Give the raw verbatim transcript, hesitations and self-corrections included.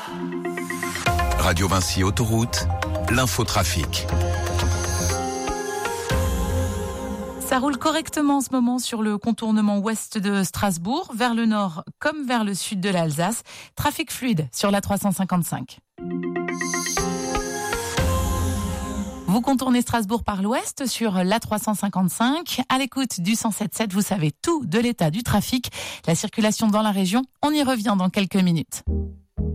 Radio Vinci Autoroute, l'infotrafic. Ça roule correctement en ce moment sur le contournement ouest de Strasbourg, vers le nord comme vers le sud de l'Alsace. Trafic fluide sur l'A trois cent cinquante-cinq. Vous contournez Strasbourg par l'ouest sur l'A trois cent cinquante-cinq. À l'écoute du cent sept sept, vous savez tout de l'état du trafic. La circulation dans la région, on y revient dans quelques minutes.